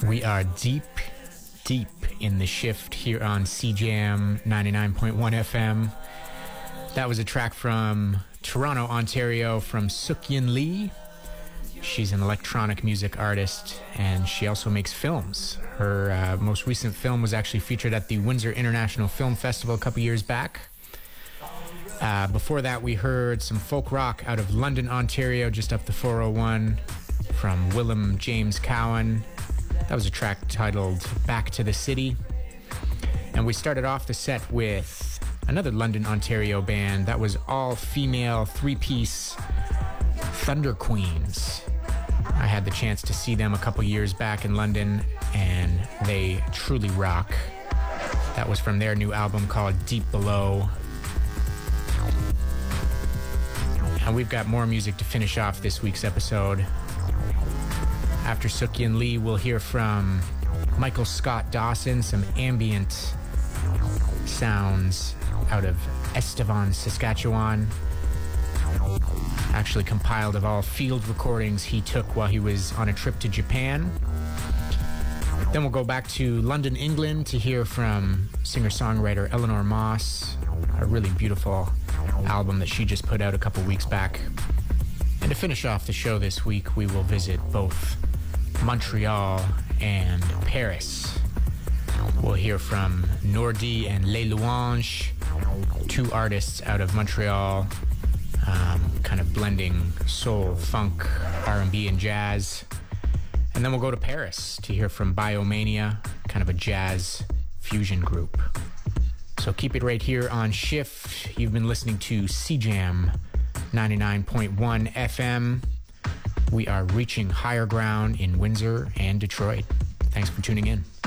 We are deep in the shift here on CJAM 99.1 FM. That was a track from Toronto, Ontario, from Sukyin Lee. She's an electronic music artist, and she also makes films. Her most recent film was actually featured at the Windsor International Film Festival a couple years back. Before that, we heard some folk rock out of London, Ontario, just up the 401, from Willem James Cowan. That was a track titled Back to the City. And we started off the set with another London, Ontario band. That was all-female, three-piece Thunder Queens. I had the chance to see them a couple years back in London, and they truly rock. That was from their new album called Deep Below. And we've got more music to finish off this week's episode. After Sukyin Lee, we'll hear from Michael Scott Dawson, some ambient sounds out of Estevan, Saskatchewan. Actually compiled of all field recordings he took while he was on a trip to Japan. Then we'll go back to London, England to hear from singer-songwriter Eleanor Moss, a really beautiful album that she just put out a couple weeks back. And to finish off the show this week, we will visit both Montreal and Paris. We'll hear from Nordi and Les Louanges, two artists out of Montreal, kind of blending soul, funk, R&B, and jazz. And then we'll go to Paris to hear from Biomania, kind of a jazz fusion group. So keep it right here on Shift. You've been listening to CJAM 99.1 FM. We are reaching higher ground in Windsor and Detroit. Thanks for tuning in.